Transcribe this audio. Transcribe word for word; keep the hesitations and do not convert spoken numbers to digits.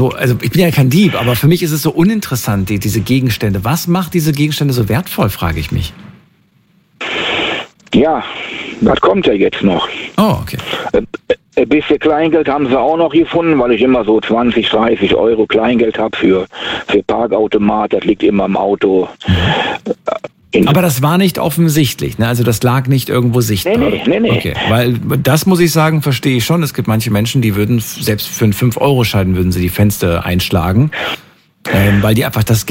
so, also ich bin ja kein Dieb, aber für mich ist es so uninteressant, die, diese Gegenstände. Was macht diese Gegenstände so wertvoll, frage ich mich. Ja, das kommt ja jetzt noch. Oh, okay. Ein bisschen Kleingeld haben sie auch noch gefunden, weil ich immer so zwanzig, dreißig Euro Kleingeld habe für, für Parkautomat. Das liegt immer im Auto. In Aber das war nicht offensichtlich, ne? Also das lag nicht irgendwo sichtbar. Nee, nee, nee, nee. Okay, weil das muss ich sagen, verstehe ich schon. Es gibt manche Menschen, die würden, selbst für einen fünf Euro Schein würden sie die Fenster einschlagen, ähm, weil die einfach das